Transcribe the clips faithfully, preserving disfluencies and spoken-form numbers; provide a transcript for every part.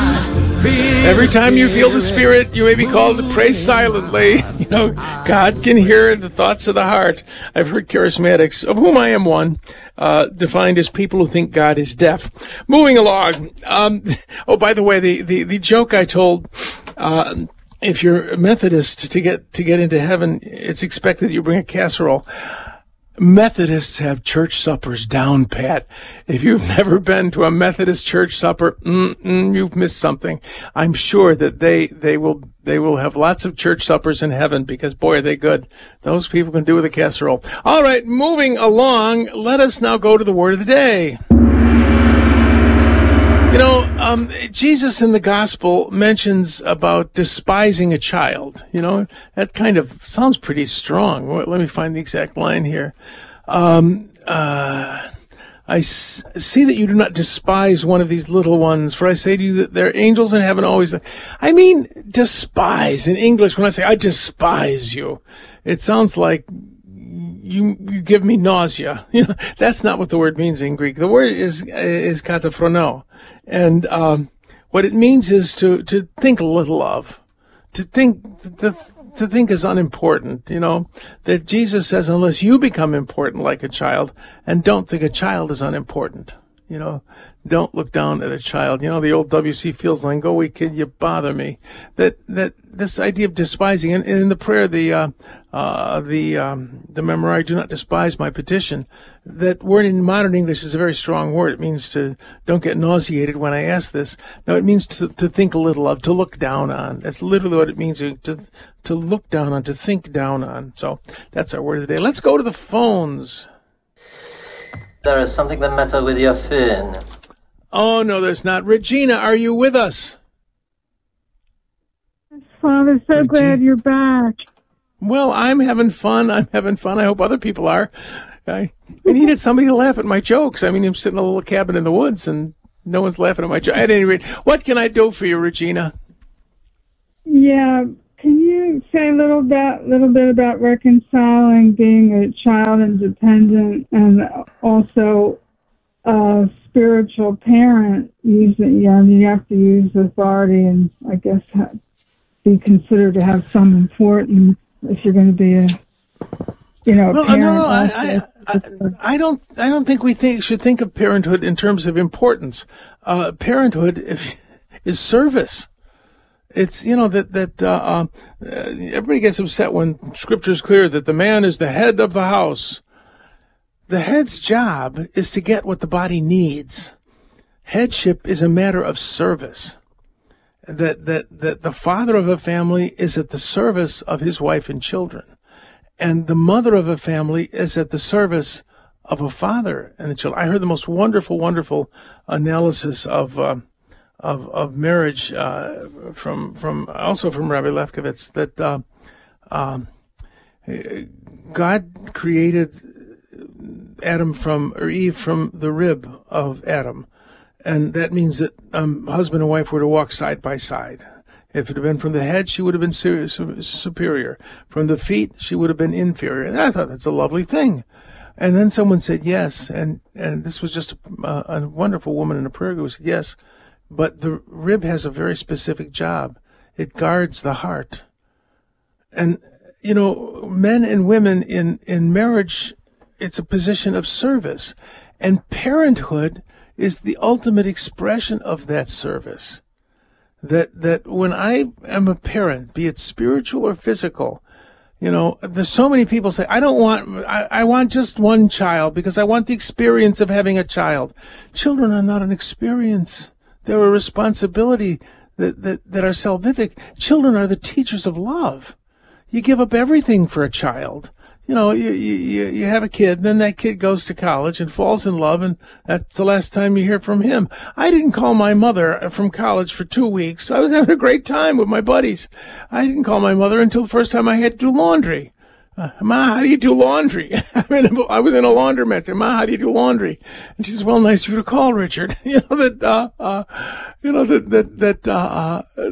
times, every time you feel the Spirit, you may be called to pray silently. You know, God can hear the thoughts of the heart. I've heard charismatics, of whom I am one, uh, defined as people who think God is deaf. Moving along. Um, oh, by the way, the, the, the joke I told, uh, if you're a Methodist, to get, to get into heaven, it's expected that you bring a casserole. Methodists have church suppers down pat. If you've never been to a Methodist church supper, mm-mm, you've missed something. I'm sure that they, they will, they will have lots of church suppers in heaven because, boy, are they good. Those people can do with a casserole. All right, moving along, let us now go to the word of the day. You know, um, Jesus in the gospel mentions about despising a child. You know, that kind of sounds pretty strong. Let me find the exact line here. Um, uh, I s- see that you do not despise one of these little ones, for I say to you that there are angels in heaven always. I mean, despise in English. When I say I despise you, it sounds like You, you give me nausea. You know, that's not what the word means in Greek. The word is, is kataphrono. And, um, what it means is to, to think little of, to think, to, to think is unimportant, you know, that Jesus says, unless you become important like a child, and don't think a child is unimportant, you know, don't look down at a child. You know, the old W C Fields line, go away, kid, you bother me. That, that, this idea of despising, and, and in the prayer, the, uh, uh, the, um, the memorare, do not despise my petition. That word in modern English is a very strong word. It means to, don't get nauseated when I ask this. No, it means to, to think a little of, to look down on. That's literally what it means, to, to look down on, to think down on. So that's our word of the day. Let's go to the phones. There is something the matter with your phone. Oh, no, there's not. Regina, are you with us? Father, so Regina. glad you're back. Well, I'm having fun. I'm having fun. I hope other people are. I, I needed somebody to laugh at my jokes. I mean, I'm sitting in a little cabin in the woods, and no one's laughing at my jokes. At any rate, what can I do for you, Regina? Yeah, can you say a little bit, little bit about reconciling being a child independent and also a spiritual parent? Using, yeah, you have to use authority and I guess ha- be considered to have some importance if you're going to be a, you know, a well, parent. no, no, I, I, I, I don't, I don't think we think should think of parenthood in terms of importance. Uh, parenthood if, is service. It's, you know, that, that, uh, uh, everybody gets upset when scripture's clear that the man is the head of the house. The head's job is to get what the body needs. Headship is a matter of service. That, that, that the father of a family is at the service of his wife and children. And the mother of a family is at the service of a father and the children. I heard the most wonderful, wonderful analysis of, uh, of, of marriage, uh, from, from, also from Rabbi Lefkowitz, that, uh, um, God created Adam from, or Eve from the rib of Adam. And that means that um, husband and wife were to walk side by side. If it had been from the head, she would have been su- su- superior. From the feet, she would have been inferior. And I thought that's a lovely thing. And then someone said yes, and, and this was just a, a wonderful woman in a prayer who said yes, but the rib has a very specific job. It guards the heart. And, you know, men and women in, in marriage, it's a position of service. And parenthood is the ultimate expression of that service. That, that when I am a parent, be it spiritual or physical, you know, there's so many people say, I don't want, I, I want just one child because I want the experience of having a child. Children are not an experience. They're a responsibility that, that, that are salvific. Children are the teachers of love. You give up everything for a child. You know, you, you, you have a kid, then that kid goes to college and falls in love, and that's the last time you hear from him. I didn't call my mother from college for two weeks. I was having a great time with my buddies. I didn't call my mother until the first time I had to do laundry. Uh, Ma, how do you do laundry? I mean, I was in a laundromat. Ma, how do you do laundry? And she says, well, nice of you to call, Richard. you know, that, uh, uh, you know, that, that, that, uh, uh,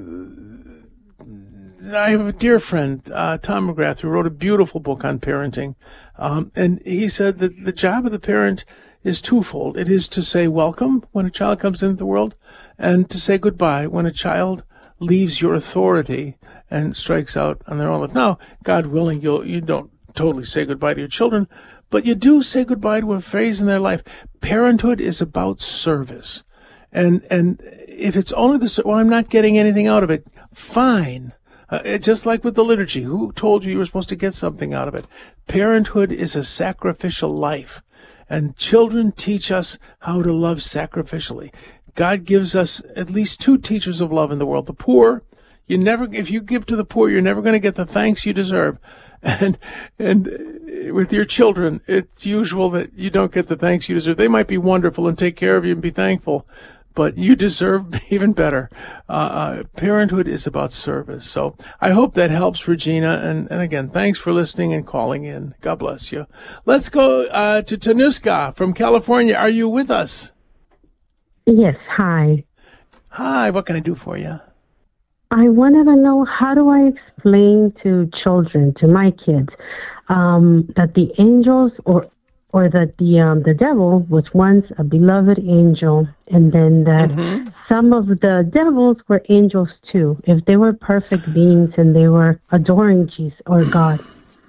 I have a dear friend, uh, Tom McGrath, who wrote a beautiful book on parenting. Um, and he said that the job of the parent is twofold. It is to say welcome when a child comes into the world, and to say goodbye when a child leaves your authority and strikes out on their own life. Now, God willing, you'll, you don't totally say goodbye to your children, but you do say goodbye to a phase in their life. Parenthood is about service. And, and if it's only the, well, I'm not getting anything out of it, fine. Uh, it, just like with the liturgy, who told you you were supposed to get something out of it? Parenthood is a sacrificial life, and children teach us how to love sacrificially. God gives us at least two teachers of love in the world. The poor, you never, if you give to the poor, you're never going to get the thanks you deserve. And, and with your children, it's usual that you don't get the thanks you deserve. They might be wonderful and take care of you and be thankful, but you deserve even better. Uh, uh, parenthood is about service. So I hope that helps, Regina. And, and again, thanks for listening and calling in. God bless you. Let's go uh, to Tanuska from California. Are you with us? Yes, hi. Hi, what can I do for you? I wanted to know, how do I explain to children, to my kids, um, that the angels or or that the um, the devil was once a beloved angel, and then that mm-hmm. some of the devils were angels too, if they were perfect beings and they were adoring Jesus or God?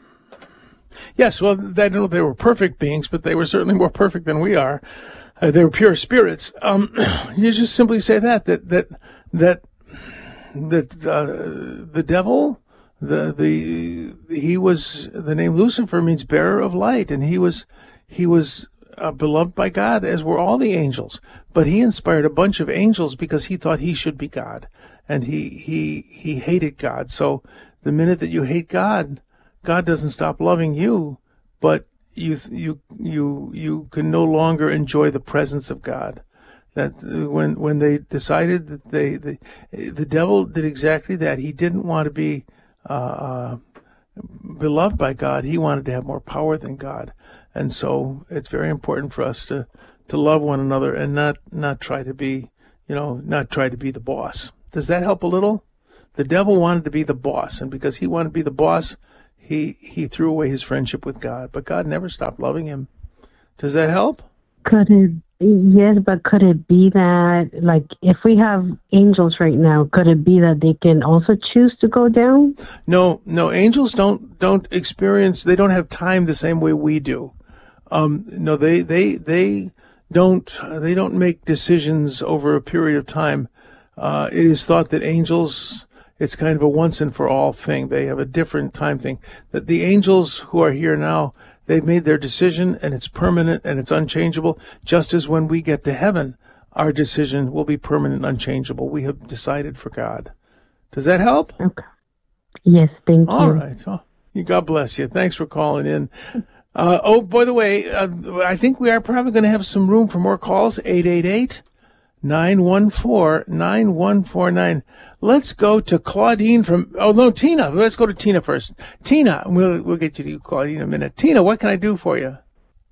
Yes, well, I don't know if they were perfect beings, but they were certainly more perfect than we are. Uh, they were pure spirits. Um, you just simply say that, that, that, that, that, uh, the devil, the, the, he was, the name Lucifer means bearer of light, and he was, he was uh, beloved by God, as were all the angels. But he inspired a bunch of angels because he thought he should be God, and he, he, he hated God. So the minute that you hate God, God doesn't stop loving you, but you you you you can no longer enjoy the presence of God. That when when they decided that they the the devil did exactly that. He didn't want to be uh, uh, beloved by God. He wanted to have more power than God, and so it's very important for us to to love one another and not not try to be you know not try to be the boss. Does that help a little? The devil wanted to be the boss, and because he wanted to be the boss, He he threw away his friendship with God, but God never stopped loving him. Does that help? Could it, yes, but could it be that, like, if we have angels right now, could it be that they can also choose to go down? No, no, angels don't don't experience, they don't have time the same way we do. Um, no, they they they don't they don't make decisions over a period of time. Uh, it is thought that angels, it's kind of a once and for all thing. They have a different time thing. That the angels who are here now, they've made their decision, and it's permanent and it's unchangeable. Just as when we get to heaven, our decision will be permanent and unchangeable. We have decided for God. Does that help? Okay. Yes, thank you. All right. Oh, God bless you. Thanks for calling in. Uh, oh, by the way, uh, I think we are probably going to have some room for more calls. eight eight eight, nine one four, nine one four nine. Let's go to Claudine from, oh no, Tina. Let's go to Tina first. Tina, we'll, we'll get you to Claudine in a minute. Tina, what can I do for you?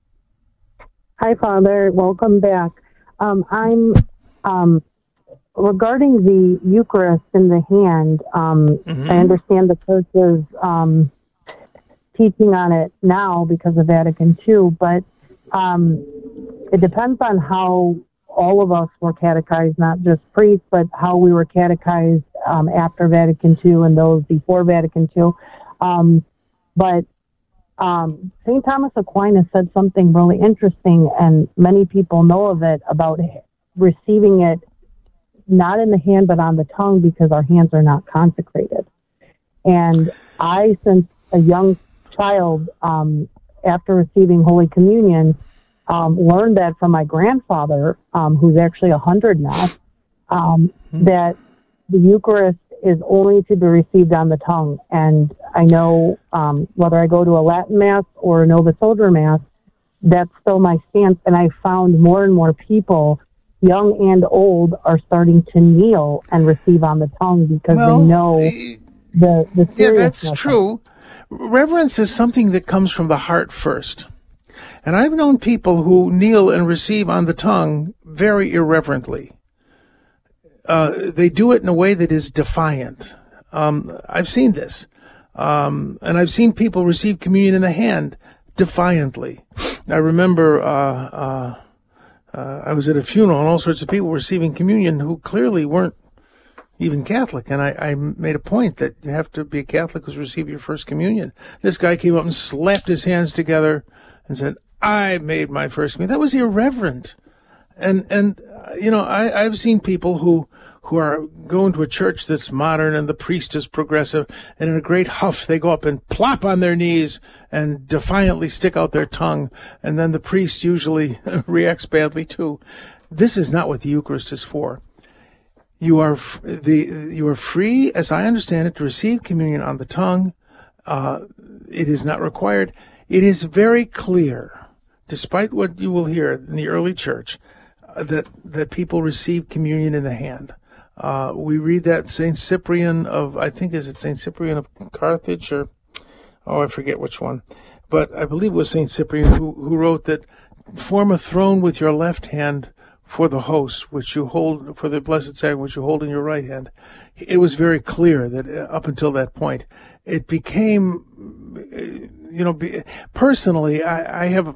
Hi, Father. Welcome back. Um, I'm, um, regarding the Eucharist in the hand, um, mm-hmm. I understand the church's, um, teaching on it now because of Vatican two, but, um, it depends on how all of us were catechized, not just priests, but how we were catechized um, after Vatican two and those before Vatican two. Um, but um, Saint Thomas Aquinas said something really interesting, and many people know of it, about receiving it not in the hand but on the tongue, because our hands are not consecrated. And I, since a young child, um, after receiving Holy Communion, Um, learned that from my grandfather, um, who's actually a hundred now, um, mm-hmm. that the Eucharist is only to be received on the tongue. And I know um, whether I go to a Latin Mass or a Novus Ordo Mass, that's still my stance. And I found more and more people, young and old, are starting to kneel and receive on the tongue because well, they know the, the seriousness. Yeah, that's true. Reverence is something that comes from the heart first. And I've known people who kneel and receive on the tongue very irreverently. Uh, they do it in a way that is defiant. Um, I've seen this. Um, and I've seen people receive communion in the hand defiantly. I remember uh, uh, uh, I was at a funeral and all sorts of people were receiving communion who clearly weren't even Catholic. And I, I made a point that you have to be a Catholic to receive your first communion. This guy came up and slapped his hands together and said, I made my first communion. That was irreverent. And, and uh, you know, I, I've seen people who, who are going to a church that's modern and the priest is progressive, and in a great huff they go up and plop on their knees and defiantly stick out their tongue, and then the priest usually reacts badly too. This is not what the Eucharist is for. You are f- the you are free, as I understand it, to receive communion on the tongue. Uh, it is not required. It is very clear, despite what you will hear in the early church, uh, that that people receive communion in the hand. Uh, we read that Saint Cyprian of, I think, is it Saint Cyprian of Carthage, or oh, I forget which one, but I believe it was Saint Cyprian who who wrote that, form a throne with your left hand for the host, which you hold, for the Blessed Sacrament, which you hold in your right hand. It was very clear that up until that point, it became, you know, be, personally, I, I have,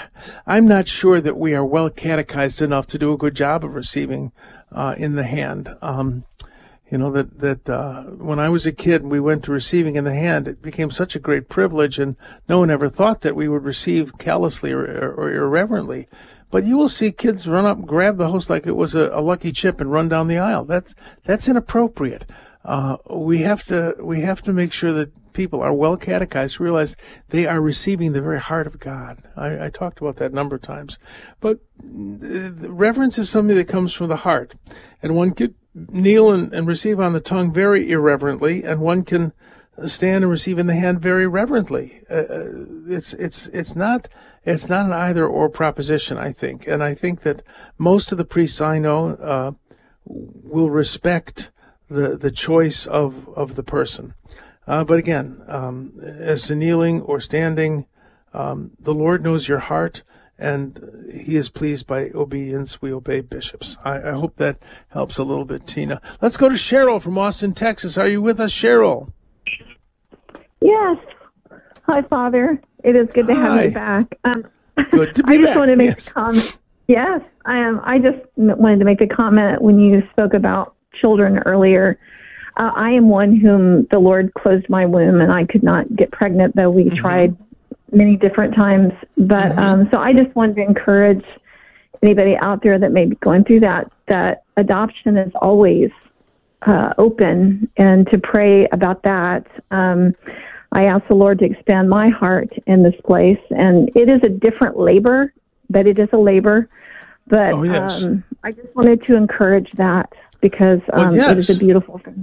I'm not sure that we are well catechized enough to do a good job of receiving uh, in the hand. Um, you know, that, that, uh, when I was a kid, we went to receiving in the hand. It became such a great privilege, and no one ever thought that we would receive callously or, or, or irreverently. But you will see kids run up and grab the host like it was a, a lucky chip and run down the aisle. That's that's inappropriate. Uh, we have to we have to make sure that people are well catechized, realize they are receiving the very heart of God. I, I talked about that a number of times. But uh, reverence is something that comes from the heart, and one can kneel and, and receive on the tongue very irreverently, and one can stand and receive in the hand very reverently. Uh, it's it's it's not. It's not an either or proposition, I think. And I think that most of the priests I know uh, will respect the the choice of, of the person. Uh, but again, um, as to kneeling or standing, um, the Lord knows your heart, and he is pleased by obedience. We obey bishops. I, I hope that helps a little bit, Tina. Let's go to Cheryl from Austin, Texas. Are you with us, Cheryl? Yes. Hi, Father. It is good to have Hi. you back. Um, Good to be I just back. wanted to make Yes. a comment. Yes, I am. I just m- wanted to make a comment when you spoke about children earlier. Uh, I am one whom the Lord closed my womb, and I could not get pregnant, though we mm-hmm. tried many different times. But mm-hmm. um, so I just wanted to encourage anybody out there that may be going through that, that adoption is always uh, open, and to pray about that. Um, I ask the Lord to expand my heart in this place, and it is a different labor, but it is a labor. But oh, yes. um, I just wanted to encourage that because um, well, yes. it is a beautiful thing.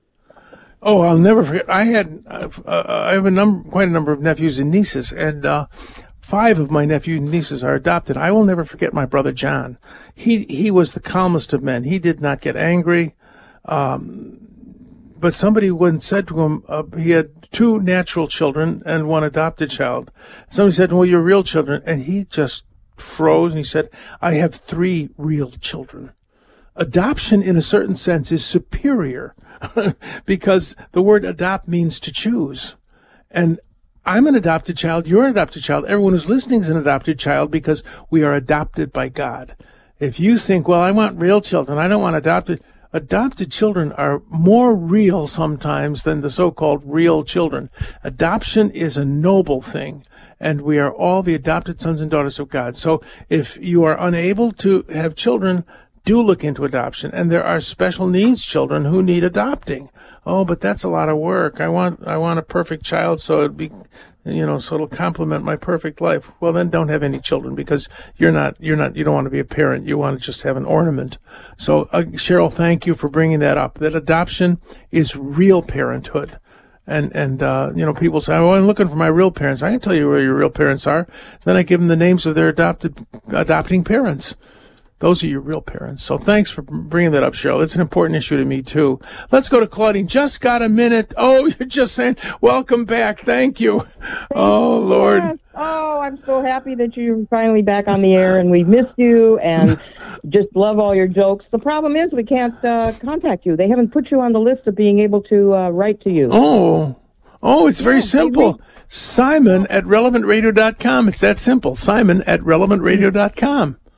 Oh, I'll never forget. I had uh, I have a number, quite a number of nephews and nieces, and uh, five of my nephews and nieces are adopted. I will never forget my brother John. He he was the calmest of men. He did not get angry. Um, But somebody once said to him, uh, he had two natural children and one adopted child. Somebody said, well, you're real children. And he just froze and he said, I have three real children. Adoption, in a certain sense, is superior because the word adopt means to choose. And I'm an adopted child. You're an adopted child. Everyone who's listening is an adopted child because we are adopted by God. If you think, well, I want real children, I don't want adopted Adopted children are more real sometimes than the so-called real children. Adoption is a noble thing, and we are all the adopted sons and daughters of God. So if you are unable to have children, do look into adoption. And there are special needs children who need adopting. Oh, but that's a lot of work. I want I want a perfect child, so it'd be, you know, so it'll complement my perfect life. Well, then don't have any children because you're not, you're not, you don't want to be a parent. You want to just have an ornament. So, uh, Cheryl, thank you for bringing that up. That adoption is real parenthood. And, and, uh, you know, people say, oh, I'm looking for my real parents. I can tell you where your real parents are. Then I give them the names of their adopted, adopting parents. Those are your real parents. So thanks for bringing that up, Cheryl. It's an important issue to me, too. Let's go to Claudine. Just got a minute. Oh, you're just saying, welcome back. Thank you. Oh, Lord. Yes. Oh, I'm so happy that you're finally back on the air, and we missed you and just love all your jokes. The problem is we can't uh, contact you. They haven't put you on the list of being able to uh, write to you. Oh, oh, it's very yeah, simple. Simon at relevant radio dot com. It's that simple. Simon at relevant radio dot com.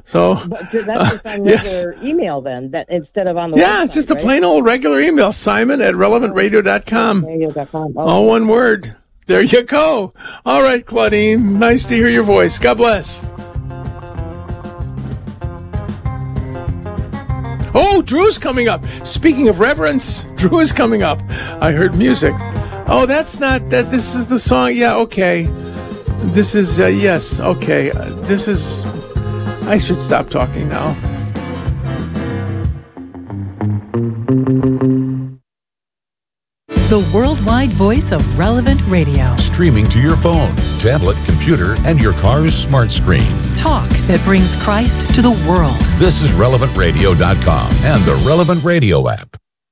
So But that's just on uh, yes. regular email then, that instead of on the Yeah, website, it's just a right? plain old regular email, Simon at relevant radio dot com. radio dot com. Oh. All one word. There you go. All right, Claudine. Nice to hear your voice. God bless. Oh, Drew's coming up. Speaking of reverence, Drew is coming up. I heard music. Oh, that's not that. This is the song. Yeah, okay. This is, uh, yes, okay. Uh, this is, I should stop talking now. The worldwide voice of Relevant Radio. Streaming to your phone, tablet, computer, and your car's smart screen. Talk that brings Christ to the world. This is relevant radio dot com and the Relevant Radio app.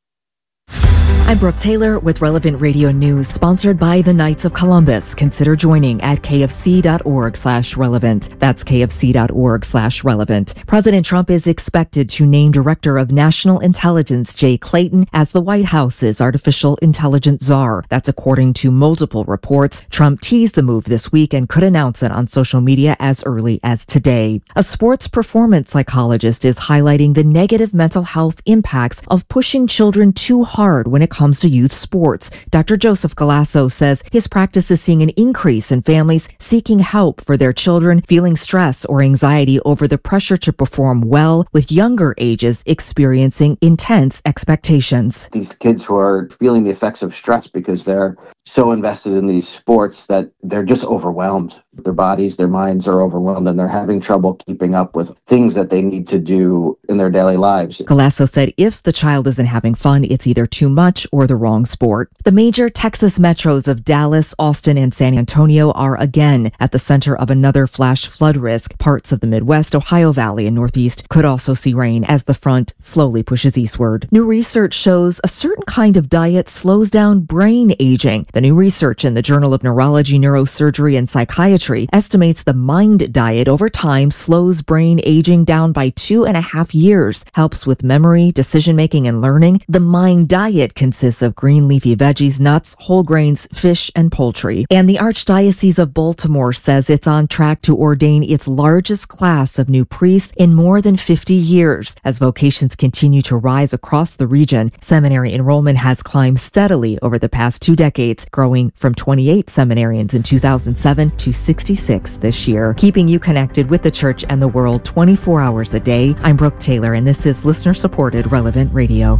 I'm Brooke Taylor with Relevant Radio News, sponsored by the Knights of Columbus. Consider joining at kfc.org slash relevant. That's kfc.org slash relevant. President Trump is expected to name Director of National Intelligence Jay Clayton as the White House's artificial intelligence czar. That's according to multiple reports. Trump teased the move this week and could announce it on social media as early as today. A sports performance psychologist is highlighting the negative mental health impacts of pushing children too hard when it comes to youth sports. Doctor Joseph Galasso says his practice is seeing an increase in families seeking help for their children feeling stress or anxiety over the pressure to perform well, with younger ages experiencing intense expectations. These kids who are feeling the effects of stress because they're so invested in these sports that they're just overwhelmed. Their bodies, their minds are overwhelmed, and they're having trouble keeping up with things that they need to do in their daily lives. Galasso said if the child isn't having fun, it's either too much or the wrong sport. The major Texas metros of Dallas, Austin, and San Antonio are again at the center of another flash flood risk. Parts of the Midwest, Ohio Valley, and Northeast could also see rain as the front slowly pushes eastward. New research shows a certain kind of diet slows down brain aging. The new research in the Journal of Neurology, Neurosurgery, and Psychiatry estimates the MIND diet over time slows brain aging down by two and a half years, helps with memory, decision-making, and learning. The MIND diet consists of green leafy veggies, nuts, whole grains, fish, and poultry. And the Archdiocese of Baltimore says it's on track to ordain its largest class of new priests in more than fifty years. As vocations continue to rise across the region, seminary enrollment has climbed steadily over the past two decades, growing from twenty-eight seminarians in two thousand seven to sixty-six this year. Keeping you connected with the church and the world twenty-four hours a day, I'm Brooke Taylor, and this is listener-supported Relevant Radio.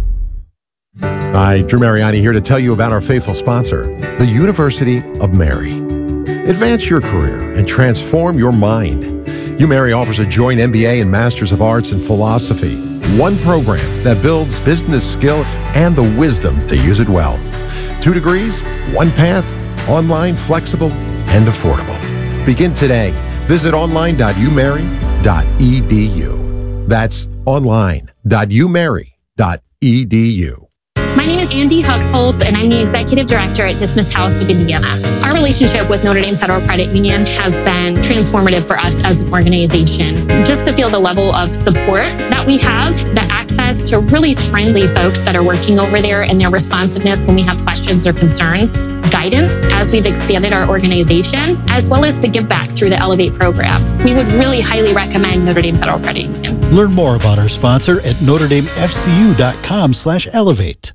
Hi, Drew Mariani here to tell you about our faithful sponsor, the University of Mary. Advance your career and transform your mind. UMary offers a joint M B A and Masters of Arts in Philosophy, one program that builds business skill and the wisdom to use it well. Two degrees, one path, online, flexible, and affordable. Begin today. Visit online dot u mary dot e d u. That's online dot u mary dot e d u. My name is Andy Huxhold, and I'm the Executive Director at Dismissed House of Indiana. Our relationship with Notre Dame Federal Credit Union has been transformative for us as an organization. Just to feel the level of support that we have, the access to really friendly folks that are working over there, and their responsiveness when we have questions or concerns, guidance as we've expanded our organization, as well as the give back through the Elevate program. We would really highly recommend Notre Dame Federal Credit Union. Learn more about our sponsor at notre dame f c u dot com slash elevate.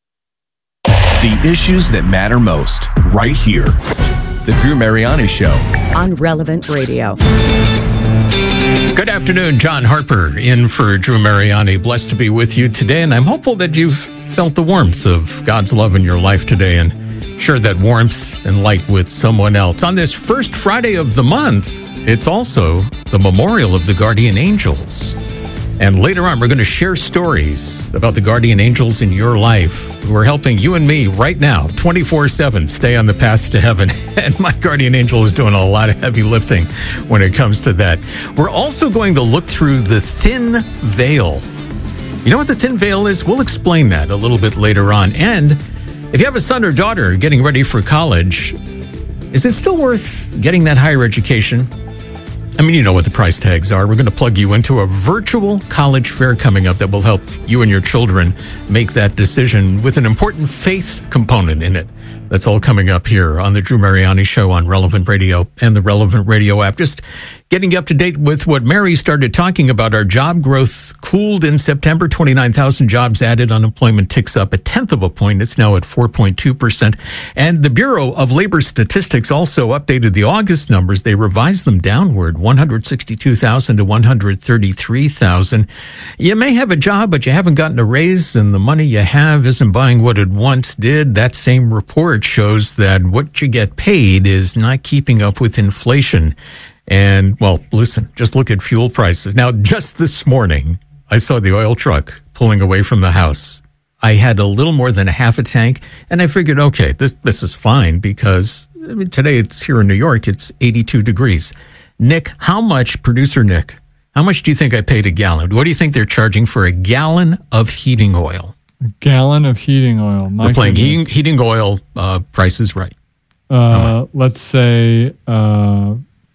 The issues that matter most, right here. The Drew Mariani Show on Relevant Radio. Good afternoon, John Harper in for Drew Mariani. Blessed to be with you today, and I'm hopeful that you've felt the warmth of God's love in your life today and shared that warmth and light with someone else. On this first Friday of the month, it's also the memorial of the guardian angels. And later on, we're going to share stories about the guardian angels in your life who are helping you and me right now, twenty-four seven, stay on the path to heaven. And my guardian angel is doing a lot of heavy lifting when it comes to that. We're also going to look through the thin veil. You know what the thin veil is? We'll explain that a little bit later on. And if you have a son or daughter getting ready for college, is it still worth getting that higher education? I mean, you know what the price tags are. We're going to plug you into a virtual college fair coming up that will help you and your children make that decision with an important faith component in it. That's all coming up here on the Drew Mariani Show on Relevant Radio and the Relevant Radio app. Just Getting up to date with what Mary started talking about, our job growth cooled in September. twenty-nine thousand jobs added. Unemployment ticks up a tenth of a point. It's now at four point two percent. And the Bureau of Labor Statistics also updated the August numbers. They revised them downward, one hundred sixty-two thousand to one hundred thirty-three thousand. You may have a job, but you haven't gotten a raise, and the money you have isn't buying what it once did. That same report shows that what you get paid is not keeping up with inflation. And, well, listen, just look at fuel prices. Now, just this morning, I saw the oil truck pulling away from the house. I had a little more than a half a tank, and I figured, okay, this this is fine because I mean, today it's here in New York, it's eighty-two degrees. Nick, how much, producer Nick, how much do you think I paid a gallon? What do you think they're charging for a gallon of heating oil? A gallon of heating oil. We're playing heating, heating oil uh, prices right. Uh, let's say... Uh,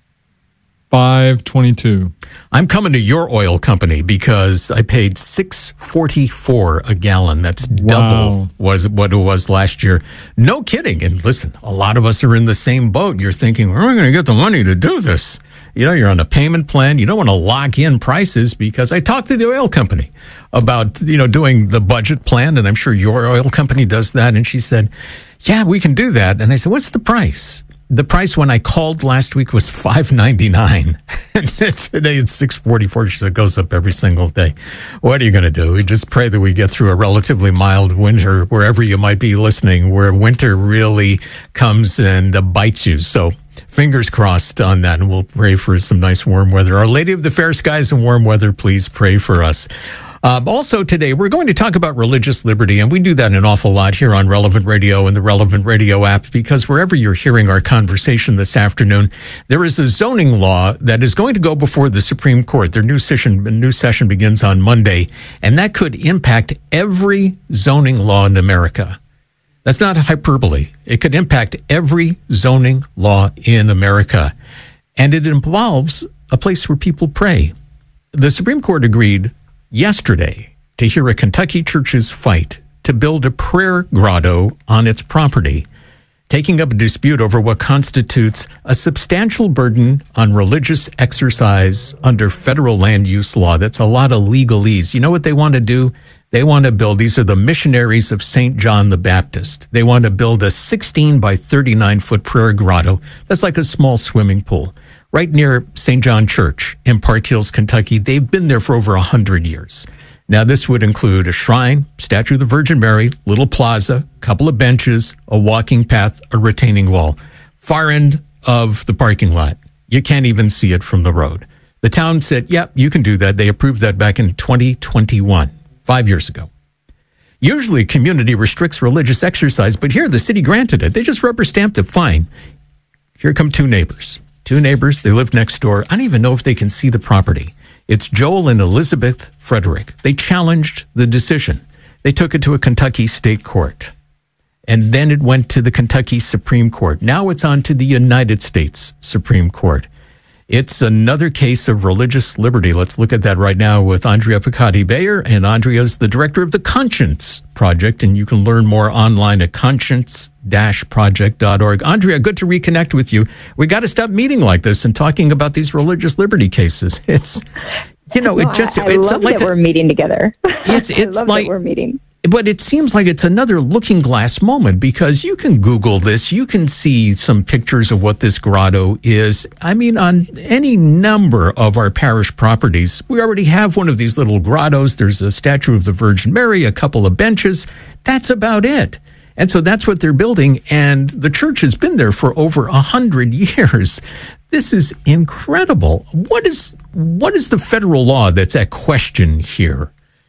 five twenty-two. I'm coming to your oil company because I paid six forty-four a gallon. That's double Wow. was what it was last year. No kidding. And listen, a lot of us are in the same boat. You're thinking, where am I going to get the money to do this? You know, you're on a payment plan. You don't want to lock in prices because I talked to the oil company about, you know, doing the budget plan, and I'm sure your oil company does that. And she said, yeah, we can do that. And I said, what's the price? The price when I called last week was five ninety-nine, and today it's six forty-four. She said it goes up every single day. What are you going to do? We just pray that we get through a relatively mild winter wherever you might be listening, where winter really comes and uh, bites you. So fingers crossed on that, and we'll pray for some nice warm weather. Our Lady of the Fair Skies and warm weather, please pray for us. Um, also today, we're going to talk about religious liberty, and we do that an awful lot here on Relevant Radio and the Relevant Radio app, because wherever you're hearing our conversation this afternoon, there is a zoning law that is going to go before the Supreme Court. Their new session, new session begins on Monday, and that could impact every zoning law in America. That's not hyperbole. It could impact every zoning law in America, and it involves a place where people pray. The Supreme Court agreed yesterday to hear a Kentucky church's fight to build a prayer grotto on its property, taking up a dispute over what constitutes a substantial burden on religious exercise under federal land use law. That's a lot of legalese. You know what they want to do? They want to build, these are the missionaries of Saint John the Baptist. They want to build a sixteen by thirty-nine foot prayer grotto. That's like a small swimming pool, right near Saint John Church in Park Hills, Kentucky. They've been there for over one hundred years. Now, this would include a shrine, statue of the Virgin Mary, little plaza, couple of benches, a walking path, a retaining wall. Far end of the parking lot. You can't even see it from the road. The town said, yep, you can do that. They approved that back in twenty twenty-one, five years ago. Usually, community restricts religious exercise, but here the city granted it. They just rubber stamped it. Fine. Here come two neighbors. Two neighbors, they live next door. I don't even know if they can see the property. It's Joel and Elizabeth Frederick. They challenged the decision. They took it to a Kentucky state court. And then it went to the Kentucky Supreme Court. Now it's on to the United States Supreme Court. It's another case of religious liberty. Let's look at that right now with Andrea Piccotti-Bayer. And Andrea's the director of the Conscience Project, and you can learn more online at conscience dash project dot org. Andrea, good to reconnect with you. We got to stop meeting like this and talking about these religious liberty cases. It's, you know, no, it just, I, I it's love like that a, we're meeting together. It's, it's I love like that we're meeting. But it seems like it's another looking glass moment, because you can Google this. You can see some pictures of what this grotto is. I mean, on any number of our parish properties, we already have one of these little grottos. There's a statue of the Virgin Mary, a couple of benches. That's about it. And so that's what they're building. And the church has been there for over a hundred years. This is incredible. What is, what is the federal law that's at question here?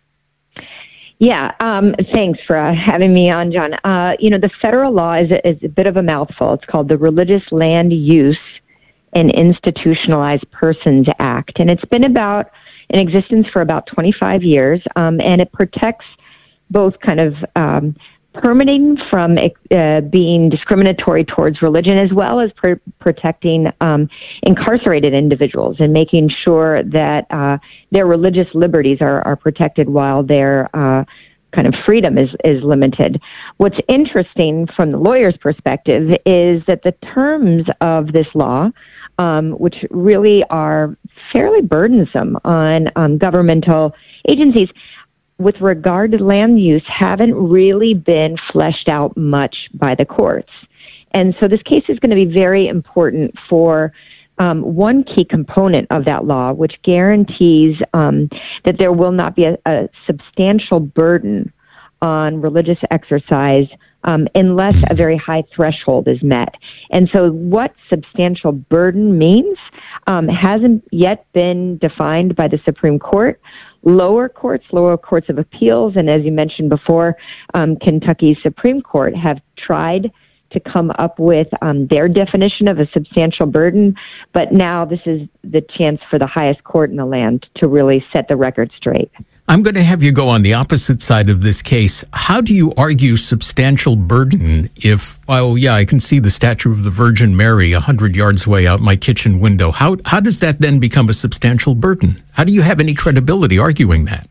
Yeah, um, thanks for uh, having me on, John. Uh, you know, the federal law is a, is a bit of a mouthful. It's called the Religious Land Use and Institutionalized Persons Act, and it's been about in existence for about twenty-five years, um, and it protects both kind of um, permitting from uh, being discriminatory towards religion, as well as pr- protecting um, incarcerated individuals and making sure that uh, their religious liberties are, are protected while their uh, kind of freedom is, is limited. What's interesting from the lawyer's perspective is that the terms of this law um, which really are fairly burdensome on um, governmental agencies, with regard to land use, haven't really been fleshed out much by the courts. And so this case is going to be very important for um, one key component of that law, which guarantees um, that there will not be a, a substantial burden on religious exercise um, unless a very high threshold is met. And so what substantial burden means um, hasn't yet been defined by the Supreme Court. Lower courts, lower courts of appeals, and as you mentioned before, um, Kentucky's Supreme Court have tried to come up with um, their definition of a substantial burden, but now this is the chance for the highest court in the land to really set the record straight. I'm going to have you go on the opposite side of this case. How do you argue substantial burden if, oh yeah, I can see the statue of the Virgin Mary a hundred yards away out my kitchen window? How how does that then become a substantial burden? How do you have any credibility arguing that?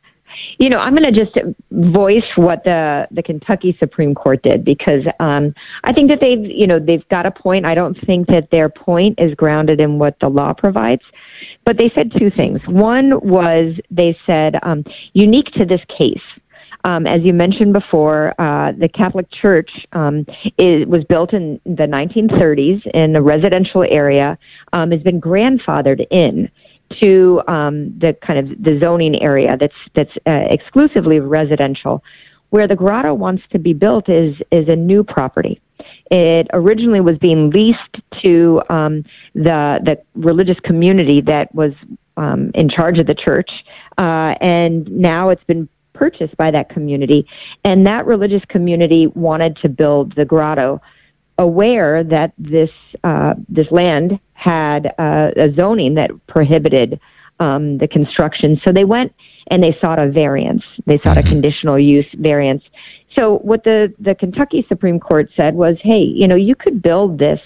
You know, I'm going to just voice what the, the Kentucky Supreme Court did, because um, I think that they've, you know, they've got a point. I don't think that their point is grounded in what the law provides. But they said two things. One was they said, um, unique to this case, um, as you mentioned before, uh, the Catholic Church um, is, was built in the nineteen thirties in a residential area, um, has been grandfathered in to um, the kind of the zoning area that's that's uh, exclusively residential. Where the grotto wants to be built is is a new property. It originally was being leased to um, the the religious community that was um, in charge of the church, uh, and now it's been purchased by that community. And that religious community wanted to build the grotto, aware that this uh, this land had uh, a zoning that prohibited um, the construction. So they went and they sought a variance. They sought a conditional use variance. So what the, the Kentucky Supreme Court said was, hey, you know, you could build this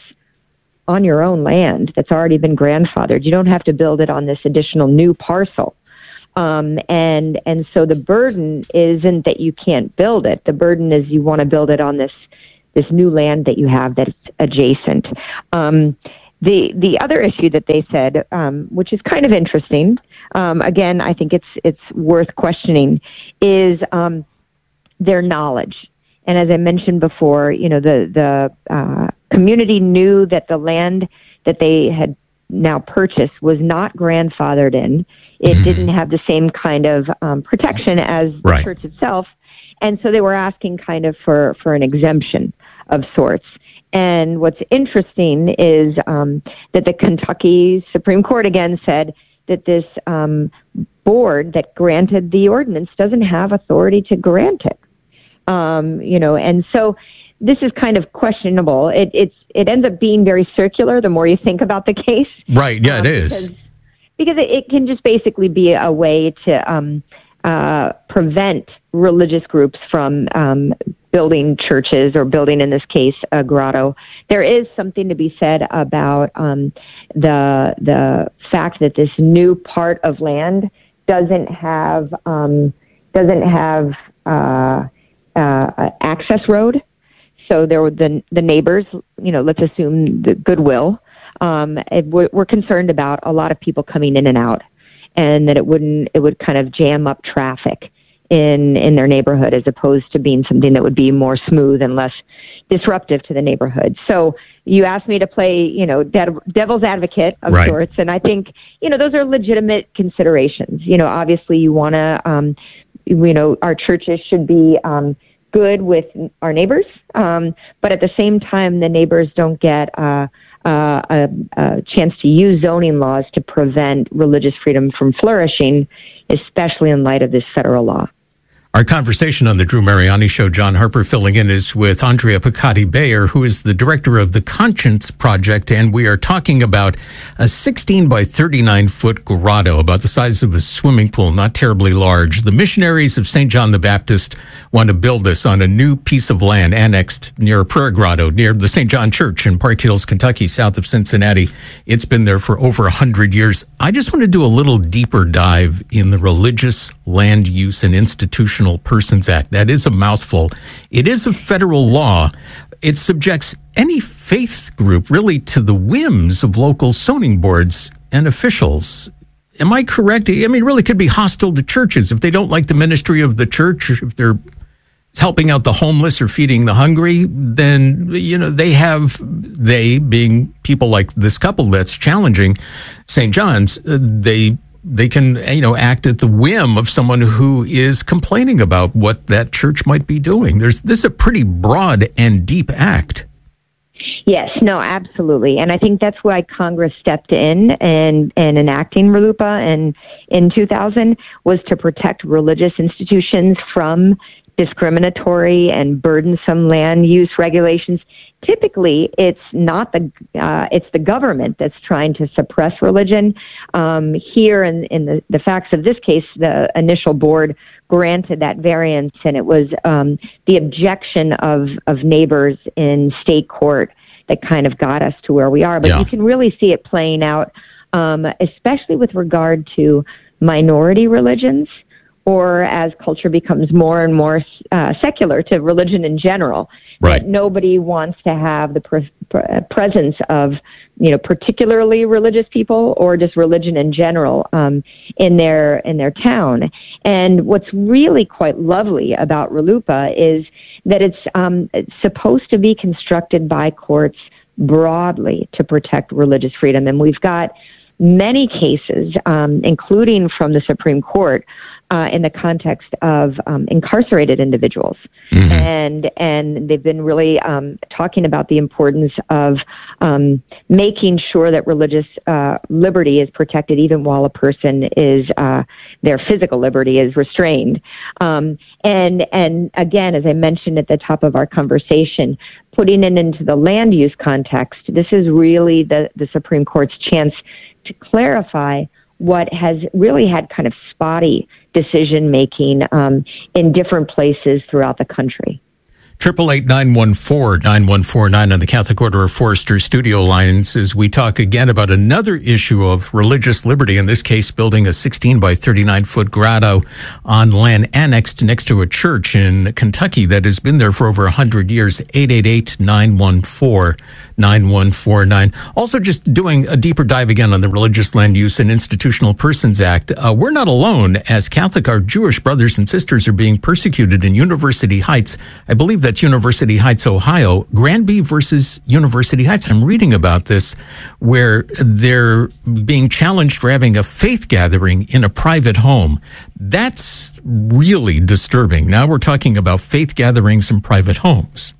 on your own land that's already been grandfathered. You don't have to build it on this additional new parcel. Um, and and so the burden isn't that you can't build it. The burden is you want to build it on this this new land that you have that's adjacent. Um, the the other issue that they said, um, which is kind of interesting, um, again, I think it's it's worth questioning, is um, their knowledge. And as I mentioned before, you know, the the uh, community knew that the land that they had now purchased was not grandfathered in. It didn't have the same kind of um, protection as right. the church itself. And so they were asking kind of for, for an exemption of sorts. And what's interesting is um, that the Kentucky Supreme Court again said that this um, board that granted the ordinance doesn't have authority to grant it. Um, you know, and so this is kind of questionable. It, it's it ends up being very circular the more you think about the case. Right. Yeah, um, it is. Because, because it, it can just basically be a way to um, uh, prevent religious groups from um, building churches or building, in this case, a grotto. There is something to be said about um, the the fact that this new part of land doesn't have um, doesn't have uh, uh, access road. So there were the the neighbors, you know, let's assume the goodwill. Um, it, we're, we're concerned about a lot of people coming in and out, and that it wouldn't it would kind of jam up traffic in in their neighborhood, as opposed to being something that would be more smooth and less disruptive to the neighborhood. So you asked me to play, you know, de- devil's advocate of right. sorts, and I think, you know, those are legitimate considerations. You know, obviously you want to, um, you know, our churches should be um, good with our neighbors, um, but at the same time, the neighbors don't get uh, uh, a, a chance to use zoning laws to prevent religious freedom from flourishing, especially in light of this federal law. Our conversation on the Drew Mariani Show, John Harper filling in, is with Andrea Picotti-Bayer, who is the director of the Conscience Project, and we are talking about a sixteen by thirty-nine foot grotto, about the size of a swimming pool, not terribly large. The missionaries of Saint John the Baptist want to build this on a new piece of land annexed near a prayer grotto, near the Saint John Church in Park Hills, Kentucky, south of Cincinnati. It's been there for over one hundred years. I just want to do a little deeper dive in the religious land use and institutional Institutional Persons Act. That is a mouthful. It is a federal law. It subjects any faith group really to the whims of local zoning boards and officials. Am I correct? I mean, it really could be hostile to churches. If they don't like the ministry of the church, if they're helping out the homeless or feeding the hungry, then, you know, they have, they being people like this couple that's challenging Saint John's, uh, they they can, you know, act at the whim of someone who is complaining about what that church might be doing. There's this is a pretty broad and deep act. Yes, no, absolutely. And I think that's why Congress stepped in and, and enacting RLUIPA in, in two thousand was to protect religious institutions from discriminatory and burdensome land use regulations. Typically, it's not the uh, it's the government that's trying to suppress religion. Um, here, in, in the, the facts of this case, the initial board granted that variance, and it was um, the objection of of neighbors in state court that kind of got us to where we are. But Yeah. you can really see it playing out, um, especially with regard to minority religions, or as culture becomes more and more uh, secular to religion in general, right. that nobody wants to have the pre- pre- presence of, you know, particularly religious people or just religion in general um, in their in their town. And what's really quite lovely about RLUIPA is that it's, um, it's supposed to be constructed by courts broadly to protect religious freedom. And we've got many cases, um, including from the Supreme Court, Uh, in the context of um, incarcerated individuals. Mm-hmm. And and they've been really um, talking about the importance of um, making sure that religious uh, liberty is protected even while a person is, uh, their physical liberty is restrained. Um, and, and again, as I mentioned at the top of our conversation, putting it into the land use context, this is really the, the Supreme Court's chance to clarify what has really had kind of spotty decision making um, in different places throughout the country. Triple eight nine one four nine one four nine on the Catholic Order of Foresters studio lines as we talk again about another issue of religious liberty. In this case, building a sixteen by thirty-nine foot grotto on land annexed next to a church in Kentucky that has been there for over a hundred years. eight eight eight nine one four nine one four nine. Also, just doing a deeper dive again on the Religious Land Use and Institutional Persons Act. Uh, we're not alone. As Catholic, our Jewish brothers and sisters are being persecuted in University Heights. I believe that That's University Heights, Ohio, Granby versus University Heights. I'm reading about this where they're being challenged for having a faith gathering in a private home. That's really disturbing. Now we're talking about faith gatherings in private homes.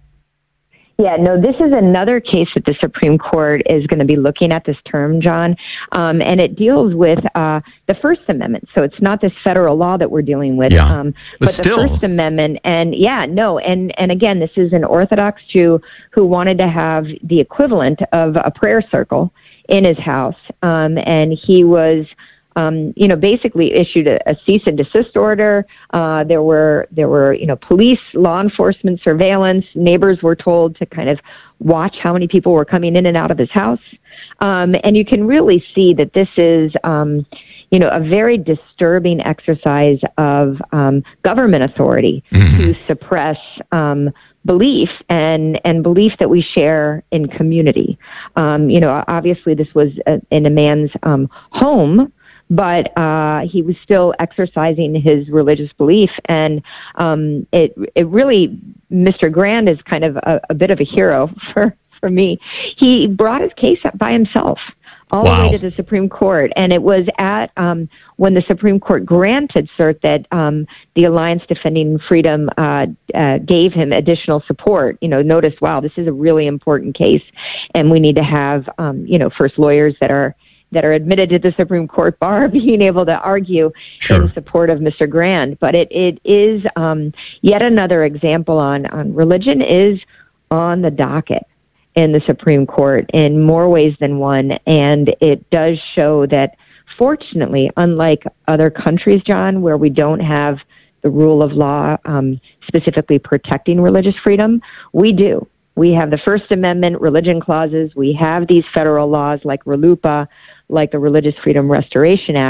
Yeah, no, this is another case that the Supreme Court is going to be looking at this term, John, um, and it deals with uh, the First Amendment. So it's not this federal law that we're dealing with, yeah. um, but, but still. the First Amendment. And yeah, no, and, and again, this is an Orthodox Jew who wanted to have the equivalent of a prayer circle in his house, um, and he was... Um, you know, basically issued a, a cease and desist order. Uh, there were, there were, you know, police, law enforcement surveillance. Neighbors were told to kind of watch how many people were coming in and out of his house. Um, and you can really see that this is, um, you know, a very disturbing exercise of um, government authority mm-hmm. to suppress um, belief and, and belief that we share in community. Um, you know, obviously this was a, in a man's um, home, but uh, he was still exercising his religious belief, and um, it it really, Mister Grand is kind of a, a bit of a hero for, for me. He brought his case up by himself all wow. the way to the Supreme Court, and it was at um, when the Supreme Court granted cert that um, the Alliance Defending Freedom uh, uh, gave him additional support. You know, notice, wow, this is a really important case, and we need to have um, you know first lawyers that are. that are admitted to the Supreme Court bar being able to argue sure. in support of Mister Grand. But it, it is um, yet another example on, on religion is on the docket in the Supreme Court in more ways than one. And it does show that, fortunately, unlike other countries, John, where we don't have the rule of law um, specifically protecting religious freedom, we do. We have the First Amendment religion clauses. We have these federal laws like RLUIPA, like the Religious Freedom Restoration Act,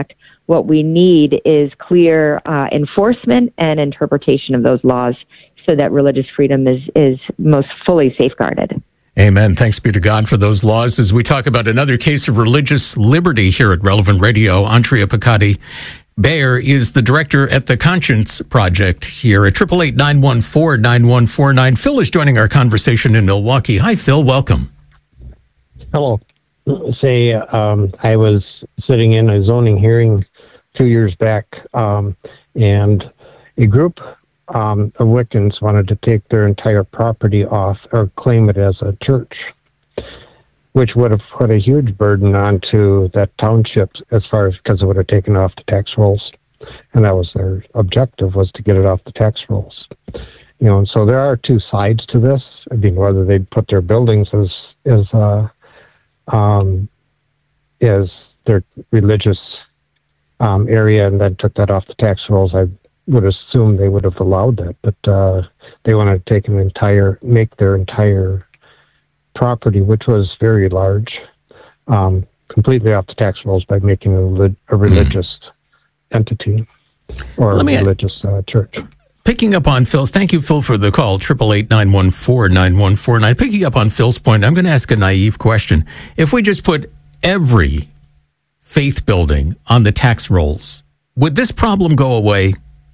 what we need is clear uh, enforcement and interpretation of those laws so that religious freedom is, is most fully safeguarded. Amen. Thanks be to God for those laws. As we talk about another case of religious liberty here at Relevant Radio, Andrea Piccati Bayer is the director at the Conscience Project here at eight eight eight, nine one four, nine one four nine. Phil is joining our conversation in Milwaukee. Hi, Phil. Welcome. Hello. Say, um, I was sitting in a zoning hearing two years back, um, and a group um, of Wiccans wanted to take their entire property off or claim it as a church, which would have put a huge burden onto that township as far as because it would have taken off the tax rolls. And that was their objective, was to get it off the tax rolls. You know, and so there are two sides to this. I mean, whether they put their buildings as, as, uh, um, as their religious um, area and then took that off the tax rolls, I would assume they would have allowed that. But uh, they wanted to take an entire, make their entire property, which was very large, um, completely off the tax rolls by making a, a religious entity or Let a me, religious uh, church. Picking up on Phil's, thank you, Phil, for the call, eight eight eight, nine one four, nine one four nine. Picking up on Phil's point, I'm going to ask a naive question. If we just put every faith building on the tax rolls, would this problem go away?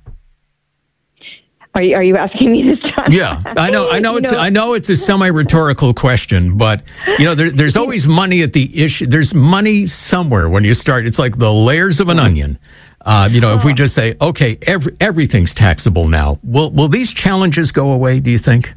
Are you, are you asking me this time? Yeah, I know. I know. You It's. know, I know it's a semi-rhetorical question, but you know, there, there's always money at the issue. There's money somewhere when you start. It's like the layers of an onion. Uh, you know, if we just say, okay, every, everything's taxable now, will will these challenges go away? Do you think?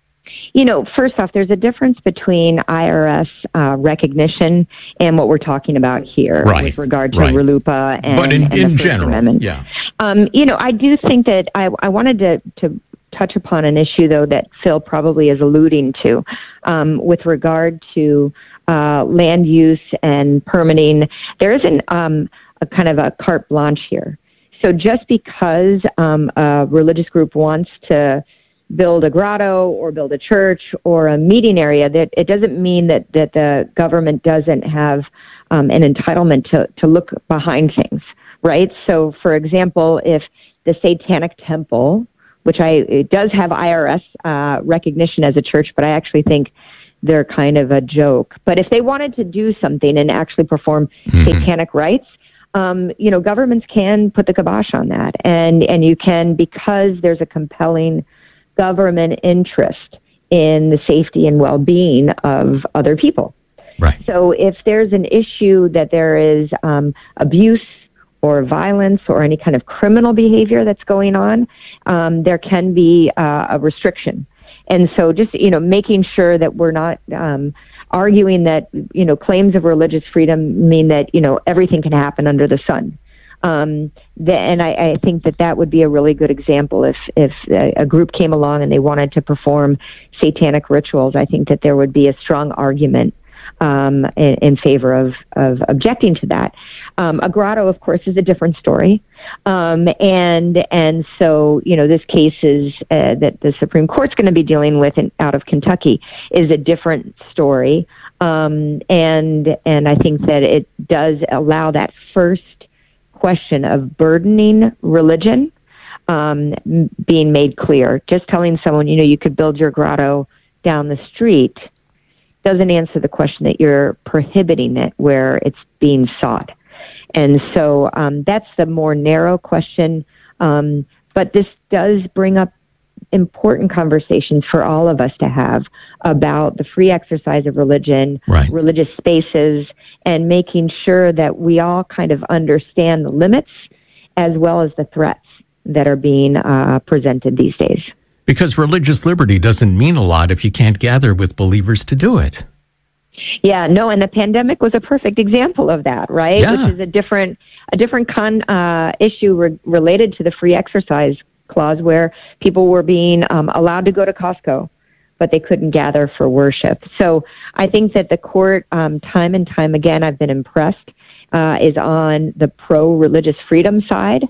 You know, first off, there's a difference between I R S uh, recognition and what we're talking about here Right, with regard to right. RLUIPA and, But in- and the in First general, Amendment. yeah. Um, you know, I do think that I, I wanted to, to touch upon an issue, though, that Phil probably is alluding to um, with regard to uh, land use and permitting. There isn't um, a kind of a carte blanche here. So just because um, a religious group wants to build a grotto or build a church or a meeting area, that it doesn't mean that, that the government doesn't have um, an entitlement to, to look behind things, right? So, for example, if the Satanic Temple, which I it does have I R S uh, recognition as a church, but I actually think they're kind of a joke. But if they wanted to do something and actually perform mm-hmm. satanic rites, um, you know, governments can put the kibosh on that. And, and you can, because there's a compelling government interest in the safety and well-being of other people. Right. So if there's an issue that there is um, abuse or violence or any kind of criminal behavior that's going on, um, there can be uh, a restriction. And so just, you know, making sure that we're not um, arguing that, you know, claims of religious freedom mean that, you know, everything can happen under the sun. Um, the, and I, I think that that would be a really good example if, if a, a group came along and they wanted to perform satanic rituals. I think that there would be a strong argument um, in, in favor of, of objecting to that. Um, a grotto, of course, is a different story. Um, and and so, you know, this case is uh, that the Supreme Court's going to be dealing with in, out of Kentucky is a different story. Um, and and I think that it does allow that first question of burdening religion um, being made clear. Just telling someone, you know, you could build your grotto down the street doesn't answer the question that you're prohibiting it where it's being sought. And so um, that's the more narrow question. Um, but this does bring up important conversations for all of us to have about the free exercise of religion, right. religious spaces, and making sure that we all kind of understand the limits as well as the threats that are being uh, presented these days. Because religious liberty doesn't mean a lot if you can't gather with believers to do it. Yeah, no, and the pandemic was a perfect example of that, right? Yeah. Which is a different, a different con uh, issue re- related to the free exercise clause, where people were being um, allowed to go to Costco, but they couldn't gather for worship. So I think that the court, um, time and time again, I've been impressed, uh, is on the pro-religious freedom side.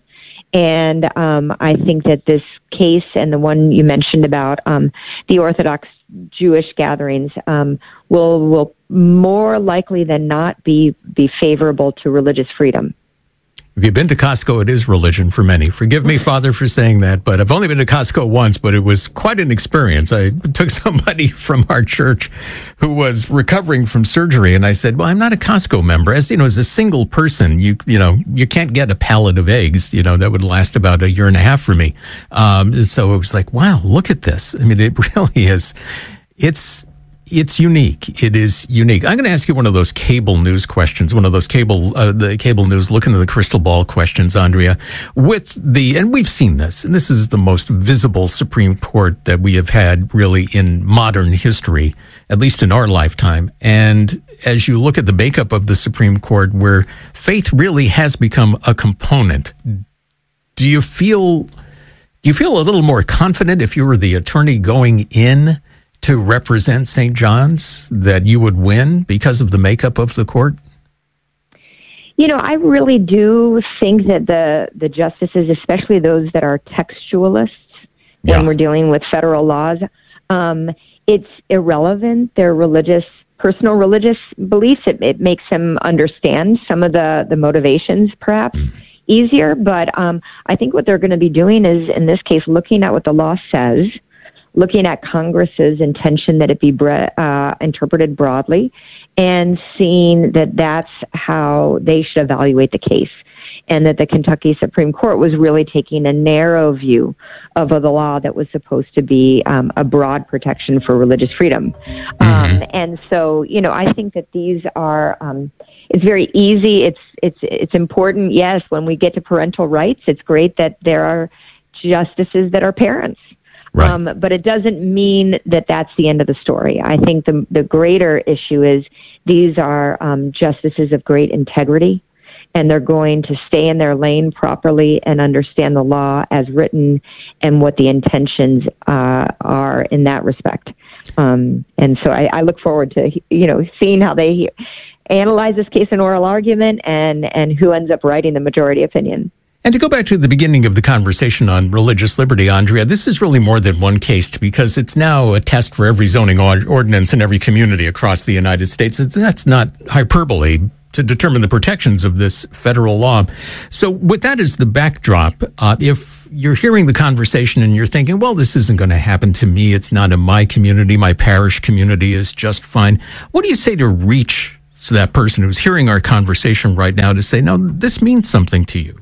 And um, I think that this case and the one you mentioned about um, the Orthodox Jewish gatherings um, will will more likely than not be be favorable to religious freedom. If you've been to Costco, it is religion for many. Forgive me, Father, for saying that, but I've only been to Costco once, but it was quite an experience. I took somebody from our church who was recovering from surgery, and I said, well, I'm not a Costco member. As you know, as a single person, you you know, you can't get a pallet of eggs, you know, that would last about a year and a half for me. Um, so it was like, wow, look at this. I mean, it really is, it's, It's unique. It is unique. I'm going to ask you one of those cable news questions, one of those cable, uh, the cable news look into the crystal ball questions, Andrea, with the, and we've seen this, and this is the most visible Supreme Court that we have had really in modern history, at least in our lifetime. And as you look at the makeup of the Supreme Court, where faith really has become a component, do you feel, do you feel a little more confident if you were the attorney going in to represent Saint John's that you would win because of the makeup of the court? You know, I really do think that the, the justices, especially those that are textualists, yeah. when we're dealing with federal laws, um, it's irrelevant. Their religious, personal religious beliefs, it, it makes them understand some of the, the motivations, perhaps, mm. easier. But um, I think what they're going to be doing is, in this case, looking at what the law says, looking at Congress's intention that it be bre- uh, interpreted broadly, and seeing that that's how they should evaluate the case, and that the Kentucky Supreme Court was really taking a narrow view of the law that was supposed to be um, a broad protection for religious freedom. Mm-hmm. Um, and so, you know, I think that these are, um, it's very easy. It's, it's, it's important. Yes, when we get to parental rights, it's great that there are justices that are parents. Right. Um, but it doesn't mean that that's the end of the story. I think the the greater issue is these are um, justices of great integrity, and they're going to stay in their lane properly and understand the law as written and what the intentions uh, are in that respect. Um, and so I, I look forward to, you know, seeing how they analyze this case in oral argument and, and who ends up writing the majority opinion. And to go back to the beginning of the conversation on religious liberty, Andrea, this is really more than one case because it's now a test for every zoning ordinance in every community across the United States. It's, that's not hyperbole to determine the protections of this federal law. So with that as the backdrop, uh, if you're hearing the conversation and you're thinking, well, this isn't going to happen to me, it's not in my community, my parish community is just fine, what do you say to reach to that person who's hearing our conversation right now to say, no, this means something to you?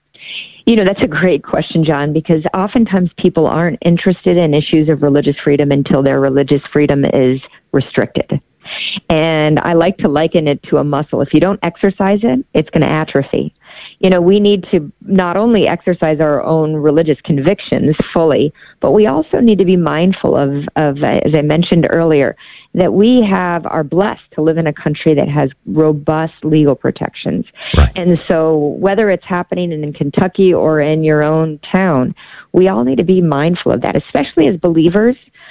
You know, that's a great question, John, because oftentimes people aren't interested in issues of religious freedom until their religious freedom is restricted. And I like to liken it to a muscle. If you don't exercise it, it's going to atrophy. You know, we need to not only exercise our own religious convictions fully, but we also need to be mindful of, of as I mentioned earlier, that we have are blessed to live in a country that has robust legal protections. Right. And so whether it's happening in Kentucky or in your own town, we all need to be mindful of that, especially as believers,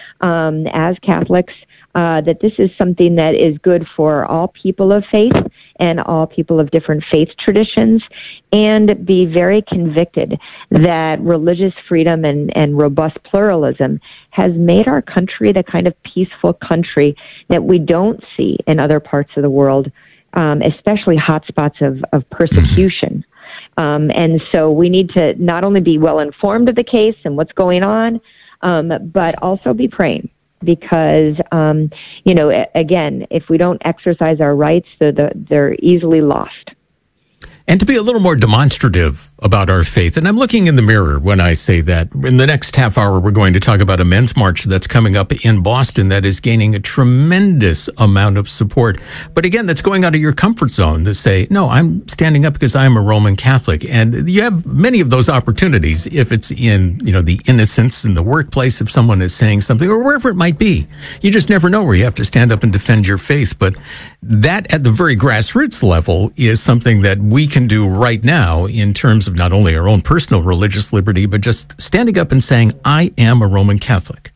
um, as Catholics, uh, that this is something that is good for all people of faith and all people of different faith traditions, and be very convicted that religious freedom and, and robust pluralism has made our country the kind of peaceful country that we don't see in other parts of the world, um, especially hotspots of, of persecution. Um, and so we need to not only be well informed of the case and what's going on, um, but also be praying. Because, um, you know, again, if we don't exercise our rights, they're, they're easily lost. And to be a little more demonstrative about our faith, and I'm looking in the mirror when I say that. In the next half hour, we're going to talk about a men's march that's coming up in Boston that is gaining a tremendous amount of support. But again, that's going out of your comfort zone to say, no, I'm standing up because I'm a Roman Catholic. And you have many of those opportunities if it's in, you know, the innocence in the workplace, if someone is saying something or wherever it might be. You just never know where you have to stand up and defend your faith. But that at the very grassroots level is something that we can do right now in terms of not only our own personal religious liberty, but just standing up and saying, I am a Roman Catholic.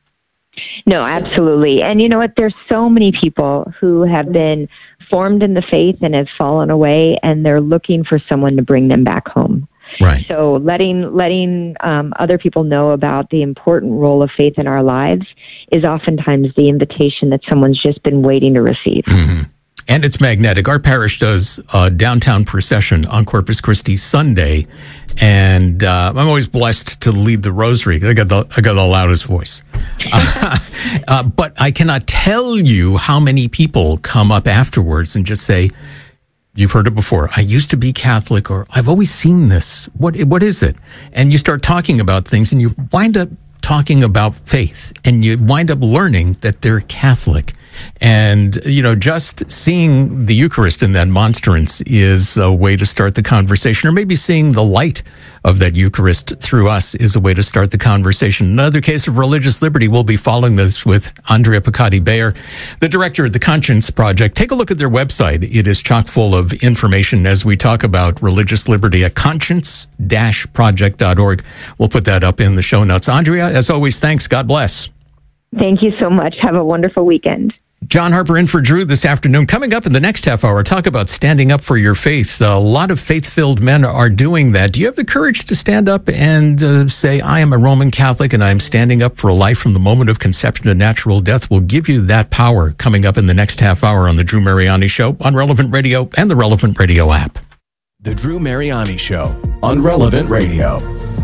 No, absolutely. And you know what? There's so many people who have been formed in the faith and have fallen away, and they're looking for someone to bring them back home. Right. So letting letting um, other people know about the important role of faith in our lives is oftentimes the invitation that someone's just been waiting to receive. Mm-hmm. And it's magnetic. Our parish does a downtown procession on Corpus Christi Sunday, and uh, I'm always blessed to lead the rosary. I got the I got the loudest voice, uh, uh, but I cannot tell you how many people come up afterwards and just say, "You've heard it before. I used to be Catholic," or "I've always seen this. What what is it?" And you start talking about things, and you wind up talking about faith, and you wind up learning that they're Catholic. And, you know, just seeing the Eucharist in that monstrance is a way to start the conversation, or maybe seeing the light of that Eucharist through us is a way to start the conversation. Another case of religious liberty. We'll be following this with Andrea Piccati-Bayer, the director of the Conscience Project. Take a look at their website. It is chock full of information as we talk about religious liberty at conscience dash project dot org. We'll put that up in the show notes. Andrea, as always, thanks. God bless. Thank you so much. Have a wonderful weekend. John Harper in for Drew this afternoon. Coming up in the next half hour, talk about standing up for your faith. A lot of faith-filled men are doing that. Do you have the courage to stand up and uh, say, I am a Roman Catholic and I'm standing up for a life from the moment of conception to natural death? We'll give you that power coming up in the next half hour on the Drew Mariani Show on Relevant Radio and the Relevant Radio app. The Drew Mariani Show on Relevant Radio.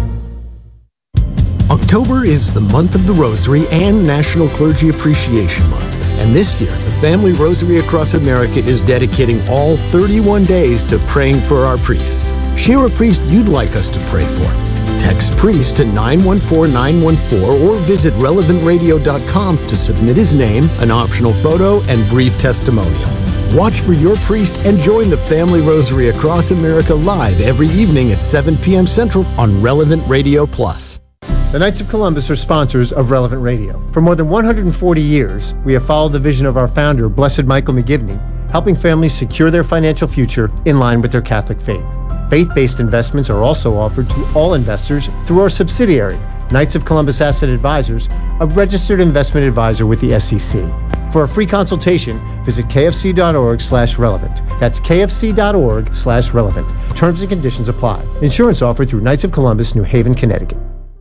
October is the month of the Rosary and National Clergy Appreciation Month. And this year, the Family Rosary Across America is dedicating all thirty-one days to praying for our priests. Share a priest you'd like us to pray for. Text priest to nine one four nine one four or visit relevant radio dot com to submit his name, an optional photo, and brief testimonial. Watch for your priest and join the Family Rosary Across America live every evening at seven p.m. Central on Relevant Radio Plus. The Knights of Columbus are sponsors of Relevant Radio. For more than one hundred forty years, we have followed the vision of our founder, Blessed Michael McGivney, helping families secure their financial future in line with their Catholic faith. Faith-based investments are also offered to all investors through our subsidiary, Knights of Columbus Asset Advisors, a registered investment advisor with the S E C. For a free consultation, visit kfc.org slash relevant. That's kfc.org slash relevant. Terms and conditions apply. Insurance offered through Knights of Columbus, New Haven, Connecticut.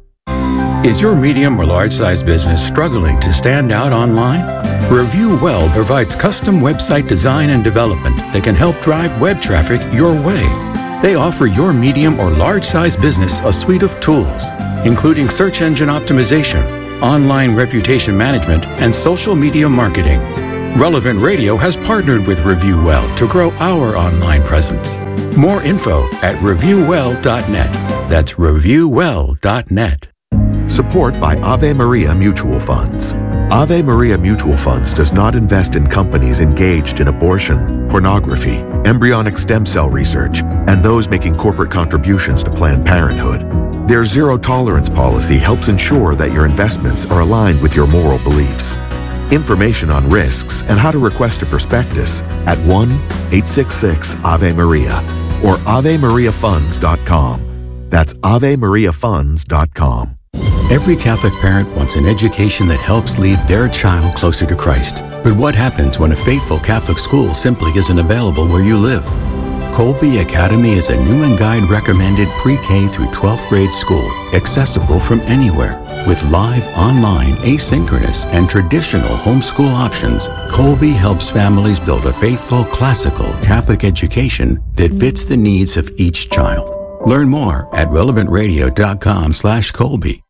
Is your medium or large size business struggling to stand out online? Review Well provides custom website design and development that can help drive web traffic your way. They offer your medium or large size business a suite of tools, including search engine optimization, online reputation management, and social media marketing. Relevant Radio has partnered with Review Well to grow our online presence. More info at review well dot net. That's review well dot net. Support by Ave Maria Mutual Funds. Ave Maria Mutual Funds does not invest in companies engaged in abortion, pornography, embryonic stem cell research, and those making corporate contributions to Planned Parenthood. Their zero tolerance policy helps ensure that your investments are aligned with your moral beliefs. Information on risks and how to request a prospectus at one eight six six Ave Maria or ave maria funds dot com. That's ave maria funds dot com. Every Catholic parent wants an education that helps lead their child closer to Christ. But what happens when a faithful Catholic school simply isn't available where you live? Colby Academy is a new and guide recommended pre-K through twelfth grade school, accessible from anywhere. With live, online, asynchronous, and traditional homeschool options, Colby helps families build a faithful, classical Catholic education that fits the needs of each child. Learn more at relevant radio dot com slash Colby.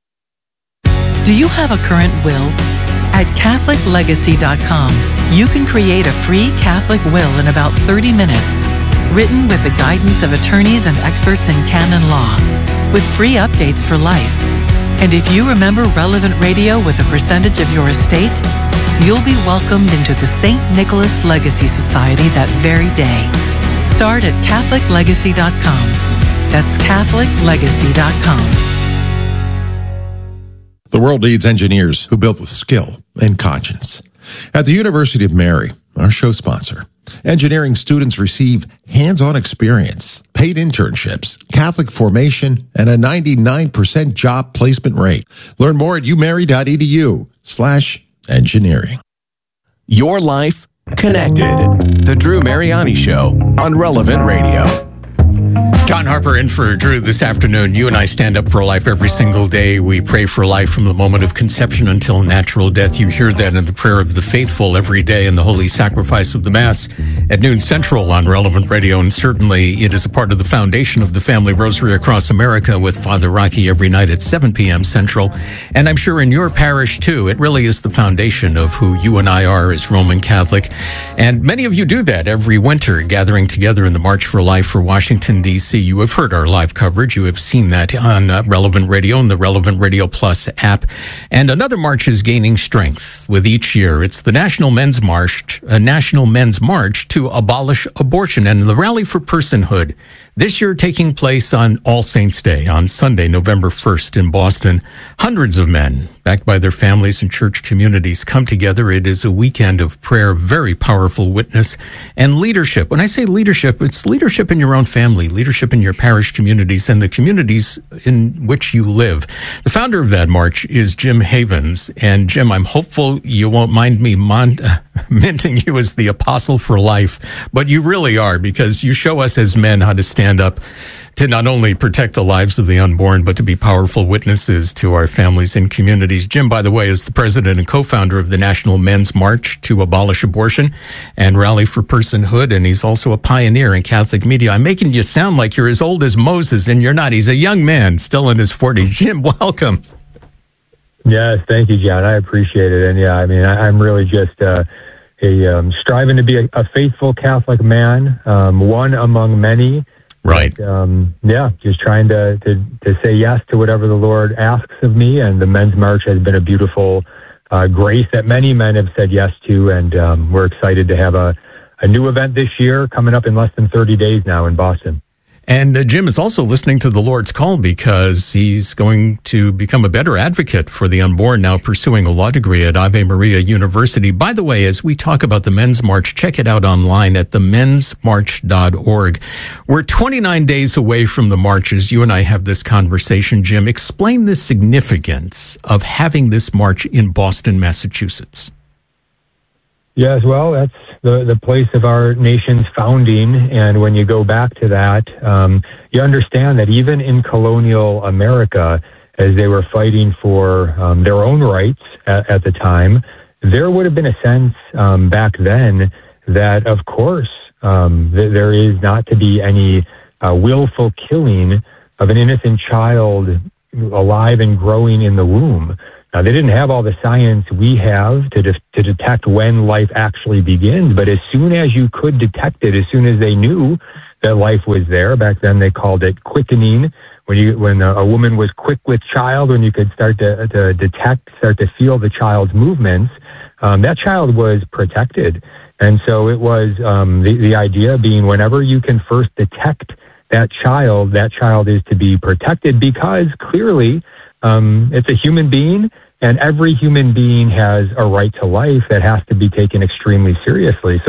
Do you have a current will? At catholic legacy dot com, you can create a free Catholic will in about thirty minutes, written with the guidance of attorneys and experts in canon law, with free updates for life. And if you remember Relevant Radio with a percentage of your estate, you'll be welcomed into the Saint Nicholas Legacy Society that very day. Start at catholic legacy dot com. That's catholic legacy dot com. The world needs engineers who build with skill and conscience. At the University of Mary, our show sponsor, engineering students receive hands-on experience, paid internships, Catholic formation, and a ninety-nine percent job placement rate. Learn more at umary.edu slash engineering. Your life connected. The Drew Mariani Show on Relevant Radio. John Harper in for Drew this afternoon. You and I stand up for life every single day. We pray for life from the moment of conception until natural death. You hear that in the prayer of the faithful every day in the holy sacrifice of the Mass at noon central on Relevant Radio. And certainly it is a part of the foundation of the Family Rosary across America with Father Rocky every night at seven p.m. Central. And I'm sure in your parish too, it really is the foundation of who you and I are as Roman Catholic. And many of you do that every winter, gathering together in the March for Life for Washington, D C You have heard our live coverage. You have seen that on uh, Relevant Radio and the Relevant Radio Plus app. And another march is gaining strength with each year. It's the National Men's March, a National Men's March to abolish abortion, and the Rally for Personhood. This year taking place on All Saints' Day, on Sunday, November first in Boston. Hundreds of men, backed by their families and church communities, come together. It is a weekend of prayer, very powerful witness, and leadership. When I say leadership, it's leadership in your own family, leadership in your parish communities, and the communities in which you live. The founder of that march is Jim Havens. And Jim, I'm hopeful you won't mind me mon- minting you as the apostle for life, but you really are, because you show us as men how to stand up to not only protect the lives of the unborn, but to be powerful witnesses to our families and communities. Jim, by the way, is the president and co-founder of the National Men's March to abolish abortion and Rally for Personhood, and he's also a pioneer in Catholic media. I'm making you sound like you're as old as Moses, and you're not. He's a young man, still in his forties. Jim, welcome. Yes, thank you, John. I appreciate it. And yeah, I mean, I, I'm really just uh, a um, striving to be a, a faithful Catholic man, um, one among many. Right. But, um, yeah, just trying to, to, to say yes to whatever the Lord asks of me. And the Men's March has been a beautiful uh, grace that many men have said yes to. And um, we're excited to have a, a new event this year coming up in less than thirty days now in Boston. And uh, Jim is also listening to the Lord's call because he's going to become a better advocate for the unborn, now pursuing a law degree at Ave Maria University. By the way, as we talk about the Men's March, check it out online at the mens march dot org. We're twenty-nine days away from the marches. You and I have this conversation. Jim, explain the significance of having this march in Boston, Massachusetts. Yes, well, that's the, the place of our nation's founding. And when you go back to that, um, you understand that even in colonial America, as they were fighting for um, their own rights at, at the time, there would have been a sense um, back then that, of course, um, th- there is not to be any uh, willful killing of an innocent child alive and growing in the womb. Now, they didn't have all the science we have to de- to detect when life actually begins, but as soon as you could detect it, as soon as they knew that life was there, back then they called it quickening, when you when a, a woman was quick with child, when you could start to, to detect, start to feel the child's movements, um, that child was protected. And so it was um, the, the idea being whenever you can first detect that child, that child is to be protected because clearly Um, it's a human being, and every human being has a right to life that has to be taken extremely seriously. So